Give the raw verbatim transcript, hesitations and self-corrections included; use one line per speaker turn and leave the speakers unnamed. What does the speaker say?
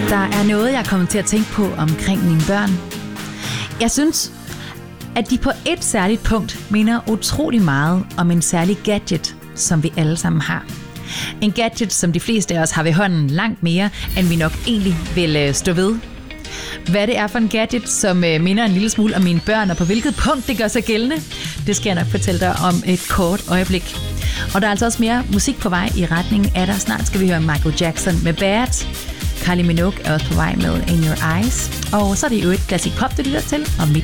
Der er noget, jeg er kommet til at tænke på omkring mine børn. Jeg synes, at de på et særligt punkt minder utrolig meget om en særlig gadget, som vi alle sammen har. En gadget, som de fleste af os har ved hånden langt mere, end vi nok egentlig vil stå ved. Hvad det er for en gadget, som minder en lille smule om mine børn, og på hvilket punkt det gør sig gældende, det skal jeg nok fortælle dig om et kort øjeblik. Og der er altså også mere musik på vej i retning af der. Snart skal vi høre Michael Jackson med Bad. Kylie Minogue er også på vej med In Your Eyes. Og så er det jo et klassik pop, det lytter til, og mit